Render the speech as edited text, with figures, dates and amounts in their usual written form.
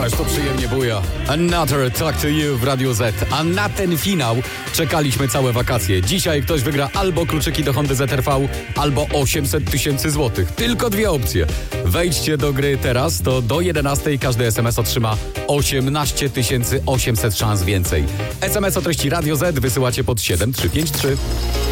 Ależ to przyjemnie buja. Another Talk to You w Radio Z. A na ten finał czekaliśmy całe wakacje. Dzisiaj ktoś wygra albo kluczyki do Hondy ZR-V, albo 800 000 złotych. Tylko dwie opcje. Wejdźcie do gry teraz, to do 11 każdy SMS otrzyma 18 800 szans więcej. SMS o treści Radio Z wysyłacie pod 7353.